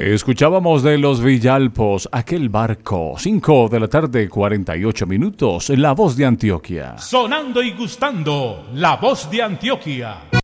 Escuchábamos de Los Villalpos, Aquel barco, 5 de la tarde, 48 minutos, La Voz de Antioquia. Sonando y gustando, La Voz de Antioquia.